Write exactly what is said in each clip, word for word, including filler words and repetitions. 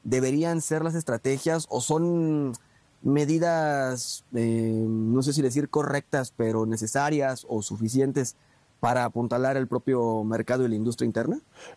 deberían ser las estrategias o son medidas, eh, no sé si decir correctas, pero necesarias o suficientes para apuntalar el propio mercado y la industria interna?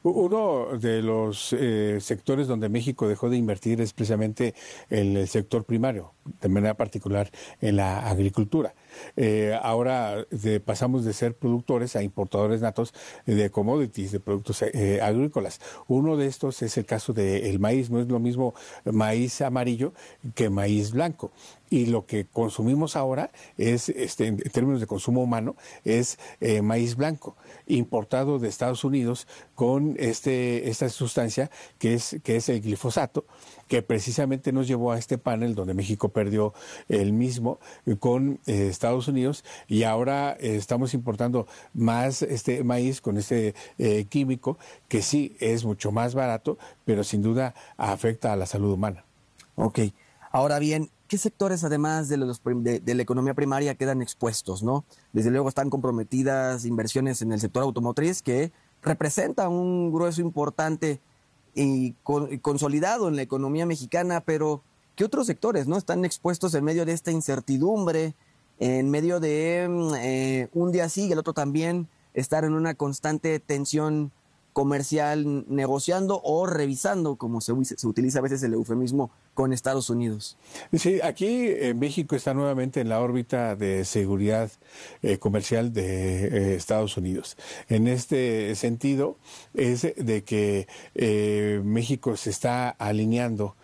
Uno de los eh, sectores donde México dejó de invertir es precisamente en el sector primario, de manera particular en la agricultura. Eh, ahora de, pasamos de ser productores a importadores natos de commodities, de productos eh, agrícolas. Uno de estos es el caso del maíz. No es lo mismo maíz amarillo que maíz blanco. Y lo que consumimos ahora es, este, en términos de consumo humano, es eh, maíz blanco, importado de Estados Unidos con este, esta sustancia que es, que es el glifosato, que precisamente nos llevó a este panel donde México perdió el mismo con eh, Estados Unidos, y ahora eh, estamos importando más este maíz con este eh, químico que sí es mucho más barato, pero sin duda afecta a la salud humana. Ok. Ahora bien, ¿qué sectores, además de, los, de, de la economía primaria, quedan expuestos, ¿no? Desde luego están comprometidas inversiones en el sector automotriz, que representa un grueso importante y, con, y consolidado en la economía mexicana, pero ¿qué otros sectores, no, están expuestos en medio de esta incertidumbre, en medio de eh, un día sí y el otro también, estar en una constante tensión comercial, negociando o revisando, como se, se utiliza a veces el eufemismo, con Estados Unidos? Sí, aquí eh, México está nuevamente en la órbita de seguridad eh, comercial de eh, Estados Unidos. En este sentido es de que eh, México se está alineando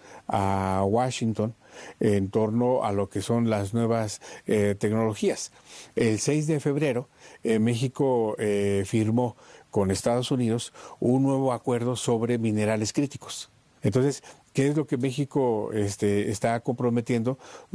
a Washington en torno a lo que son las nuevas eh, tecnologías. El seis de febrero eh, México eh, firmó con Estados Unidos un nuevo acuerdo sobre minerales críticos. Entonces, ¿qué es lo que México este, está comprometiendo?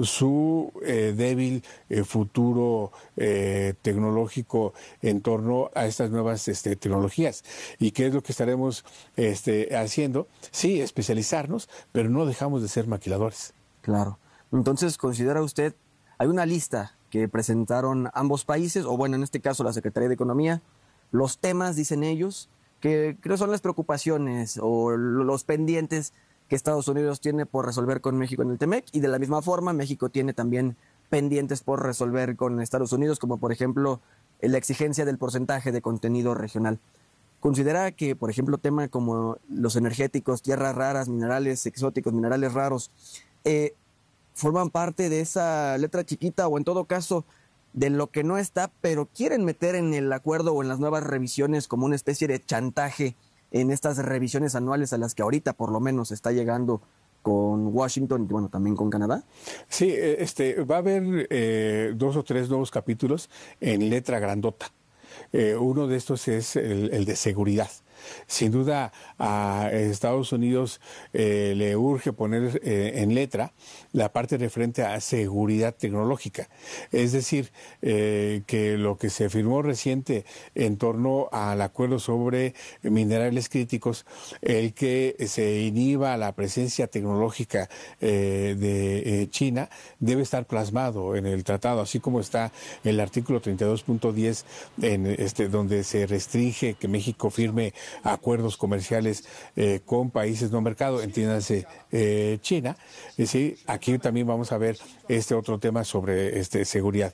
Su eh, débil eh, futuro eh, tecnológico en torno a estas nuevas este, tecnologías. ¿Y qué es lo que estaremos este, haciendo? Sí, especializarnos, pero no dejamos de ser maquiladores. Claro. Entonces, ¿considera usted, hay una lista que presentaron ambos países, o bueno, en este caso la Secretaría de Economía, los temas, dicen ellos, que creo son las preocupaciones o los pendientes que Estados Unidos tiene por resolver con México en el T M E C, y de la misma forma México tiene también pendientes por resolver con Estados Unidos, como por ejemplo la exigencia del porcentaje de contenido regional. ¿Considera que, por ejemplo, temas como los energéticos, tierras raras, minerales exóticos, minerales raros, eh, forman parte de esa letra chiquita, o en todo caso de lo que no está, pero quieren meter en el acuerdo o en las nuevas revisiones como una especie de chantaje en estas revisiones anuales a las que ahorita por lo menos está llegando con Washington y bueno, también con Canadá? Sí, este, va a haber eh, dos o tres nuevos capítulos en letra grandota. Eh, uno de estos es el, el de seguridad. Sin duda a Estados Unidos eh, le urge poner eh, en letra la parte referente a seguridad tecnológica. Es decir, eh, que lo que se firmó reciente en torno al acuerdo sobre minerales críticos, el que se inhiba la presencia tecnológica eh, de eh, China, debe estar plasmado en el tratado, así como está el artículo treinta y dos punto diez, en este, donde se restringe que México firme acuerdos comerciales eh, con países no mercado, entiéndase eh, China. Y sí, aquí también vamos a ver este otro tema sobre este seguridad.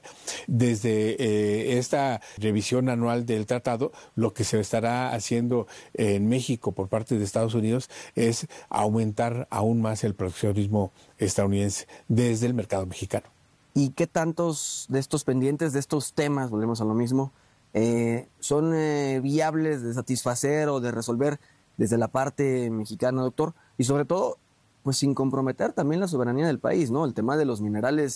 Desde eh, esta revisión anual del tratado, lo que se estará haciendo en México por parte de Estados Unidos es aumentar aún más el proteccionismo estadounidense desde el mercado mexicano. ¿Y qué tantos de estos pendientes, de estos temas, volvemos a lo mismo, Eh, son eh, viables de satisfacer o de resolver desde la parte mexicana, doctor? Y sobre todo, pues sin comprometer también la soberanía del país, ¿no? El tema de los minerales,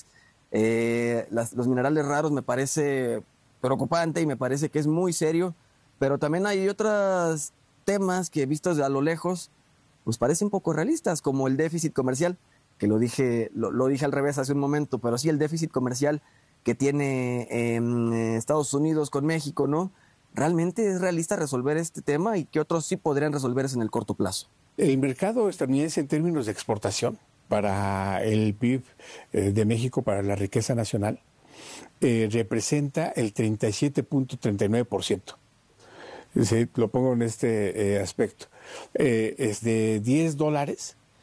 eh, las, los minerales raros me parece preocupante y me parece que es muy serio, pero también hay otros temas que vistos a lo lejos, pues parecen poco realistas, como el déficit comercial, que lo dije, lo, lo dije al revés hace un momento, pero sí el déficit comercial que tiene eh, Estados Unidos con México, ¿no? ¿Realmente es realista resolver este tema y qué otros sí podrían resolverse en el corto plazo? El mercado estadounidense en términos de exportación para el P I B eh, de México, para la riqueza nacional, eh, representa el treinta y siete punto treinta y nueve por ciento. Sí, lo pongo en este eh, aspecto. Eh, es de diez dólares,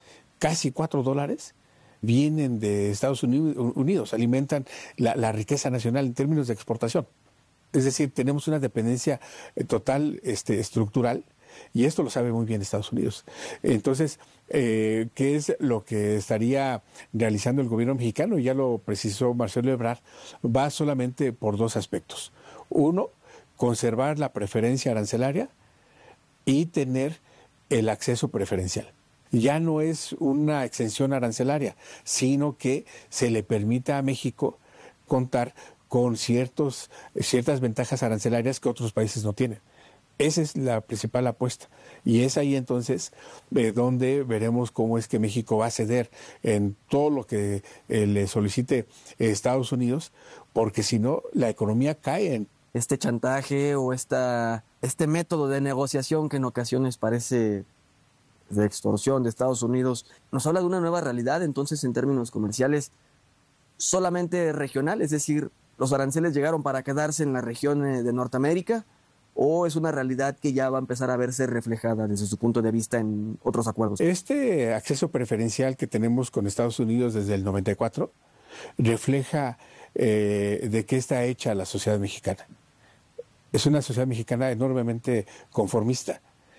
casi cuatro dólares, vienen de Estados Unidos, alimentan la, la riqueza nacional en términos de exportación. Es decir, tenemos una dependencia total este, estructural, y esto lo sabe muy bien Estados Unidos. Entonces, eh, ¿qué es lo que estaría realizando el gobierno mexicano? Ya lo precisó Marcelo Ebrard, va solamente por dos aspectos. Uno, conservar la preferencia arancelaria y tener el acceso preferencial. Ya no es una exención arancelaria, sino que se le permita a México contar con ciertos, ciertas ventajas arancelarias que otros países no tienen. Esa es la principal apuesta. Y es ahí entonces eh, donde veremos cómo es que México va a ceder en todo lo que eh, le solicite eh, Estados Unidos, porque si no, la economía cae en... Este chantaje o esta, este método de negociación que en ocasiones parece de extorsión de Estados Unidos, nos habla de una nueva realidad, entonces, en términos comerciales, solamente regional, es decir, los aranceles llegaron para quedarse en la región de Norteamérica, o es una realidad que ya va a empezar a verse reflejada desde su punto de vista en otros acuerdos. Este acceso preferencial que tenemos con Estados Unidos desde el noventa y cuatro refleja eh, de qué está hecha la sociedad mexicana. Es una sociedad mexicana enormemente conformista.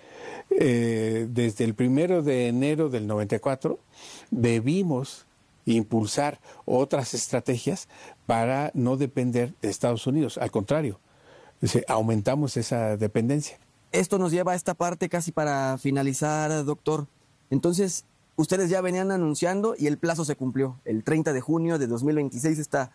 Eh, desde el primero de enero del noventa y cuatro debimos impulsar otras estrategias para no depender de Estados Unidos. Al contrario, aumentamos esa dependencia. Esto nos lleva a esta parte casi para finalizar, doctor. Entonces, ustedes ya venían anunciando y el plazo se cumplió. El treinta de junio de dos mil veintiséis está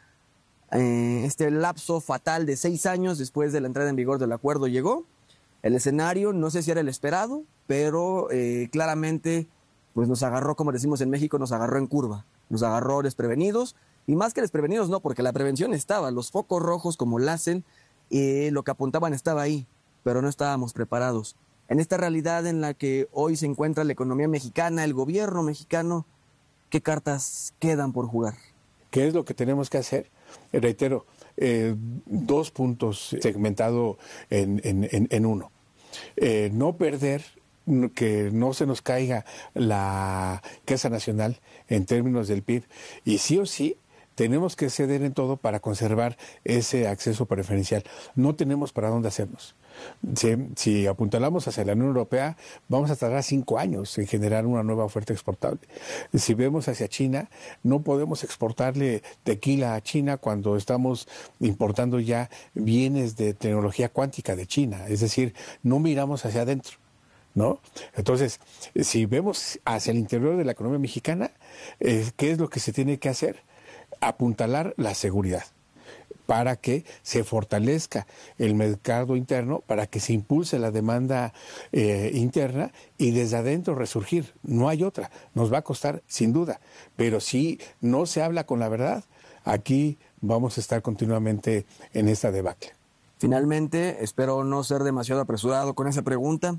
eh, este lapso fatal de seis años después de la entrada en vigor del acuerdo llegó. El escenario, no sé si era el esperado, pero eh, claramente pues nos agarró, como decimos en México, nos agarró en curva. Nos agarró desprevenidos, y más que desprevenidos no, porque la prevención estaba. Los focos rojos como LACEN, eh, lo que apuntaban estaba ahí, pero no estábamos preparados. En esta realidad en la que hoy se encuentra la economía mexicana, el gobierno mexicano, ¿qué cartas quedan por jugar? ¿Qué es lo que tenemos que hacer? Eh, reitero, eh, dos puntos segmentado en, en, en, en uno. Eh, no perder, que no se nos caiga la casa nacional en términos del P I B, y sí o sí tenemos que ceder en todo para conservar ese acceso preferencial. No tenemos para dónde hacernos. Si, si apuntalamos hacia la Unión Europea, vamos a tardar cinco años en generar una nueva oferta exportable. Si vemos hacia China, no podemos exportarle tequila a China cuando estamos importando ya bienes de tecnología cuántica de China. Es decir, no miramos hacia adentro, ¿no? Entonces, si vemos hacia el interior de la economía mexicana, eh, ¿qué es lo que se tiene que hacer? Apuntalar la seguridad, para que se fortalezca el mercado interno, para que se impulse la demanda eh, interna y desde adentro resurgir. No hay otra. Nos va a costar sin duda, pero si no se habla con la verdad, aquí vamos a estar continuamente en esta debacle. Finalmente, espero no ser demasiado apresurado con esa pregunta.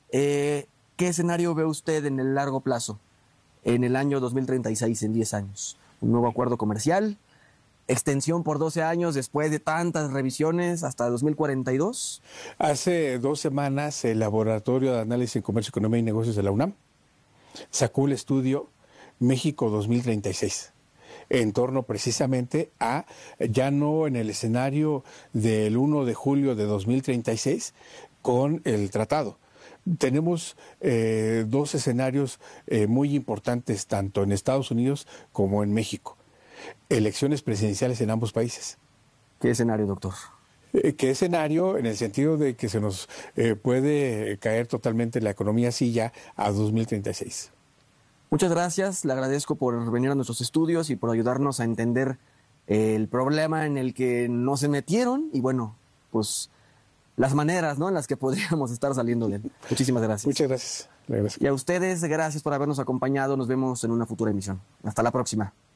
Eh, ¿Qué escenario ve usted en el largo plazo, en el año dos mil treinta y seis, en diez años? ¿Un nuevo acuerdo comercial? ¿Extensión por doce años después de tantas revisiones hasta dos mil cuarenta y dos? Hace dos semanas el Laboratorio de Análisis en Comercio, Economía y Negocios de la UNAM sacó el estudio México dos mil treinta y seis, en torno precisamente a, ya no en el escenario del primero de julio de dos mil treinta y seis con el tratado. Tenemos eh, dos escenarios eh, muy importantes, tanto en Estados Unidos como en México. Elecciones presidenciales en ambos países. ¿Qué escenario, doctor? Eh, ¿Qué escenario? En el sentido de que se nos eh, puede caer totalmente la economía así ya a dos mil treinta y seis. Muchas gracias, le agradezco por venir a nuestros estudios y por ayudarnos a entender el problema en el que nos se metieron y bueno, pues las maneras, ¿no?, en las que podríamos estar saliendo de él. Muchísimas gracias. Muchas gracias. Y a ustedes, gracias por habernos acompañado. Nos vemos en una futura emisión. Hasta la próxima.